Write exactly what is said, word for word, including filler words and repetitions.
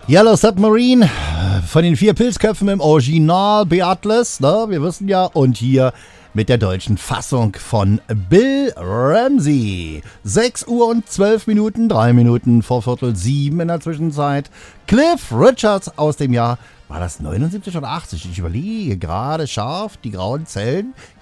Yellow Submarine von den vier Pilzköpfen im Original Beatles, ne? Wir wissen ja. Und hier mit der deutschen Fassung von Bill Ramsey. sechs Uhr und zwölf Minuten, drei Minuten vor Viertel sieben in der Zwischenzeit. Cliff Richards aus dem Jahr, war das neunundsiebzig oder achtzig? Ich überlege gerade scharf, die grauen Zellen.